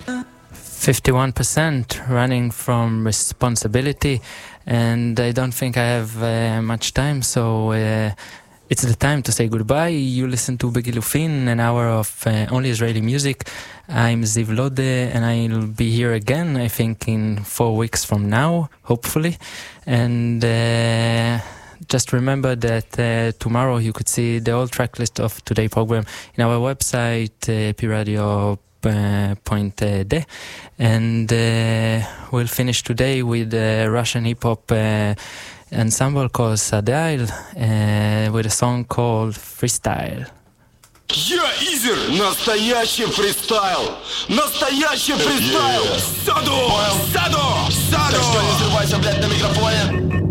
51% running from responsibility, and I don't think I have much time, so it's the time to say goodbye. You listen to Begilufin, an hour of only Israeli music. I'm Ziv Lode, and I'll be here again, I think, in 4 weeks from now, hopefully. And just remember that tomorrow you could see the whole track list of today's program in our website, piradio.de. And we'll finish today with a Russian hip-hop ensemble called Sadail with a song called Freestyle. Я Изер! Настоящий фристайл! Настоящий фристайл! Саду! Саду! Саду! Так что не срывайся, блядь, на микрофоне!